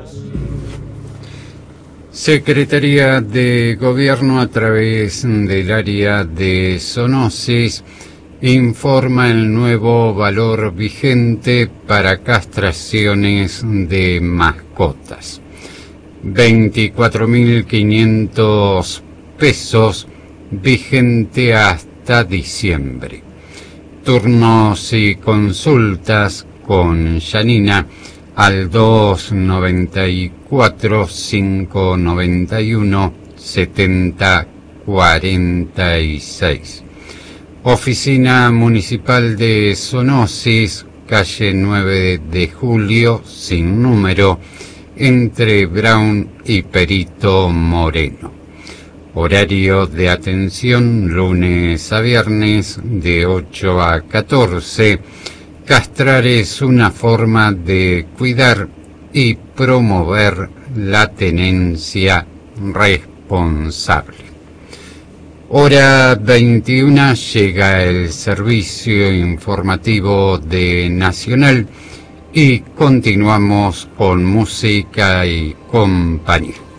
Secretaría de Gobierno, a través del área de zoonosis, informa el nuevo valor vigente para castraciones de mascotas. 24.500 pesos, vigente hasta diciembre. Turnos y consultas con Janina al 294-591-7046. Oficina Municipal de Zoonosis, calle 9 de Julio, sin número, entre Brown y Perito Moreno. Horario de atención lunes a viernes de 8 a 14. Castrar es una forma de cuidar y promover la tenencia responsable. Hora 21, llega el servicio informativo de Nacional y continuamos con música y compañía.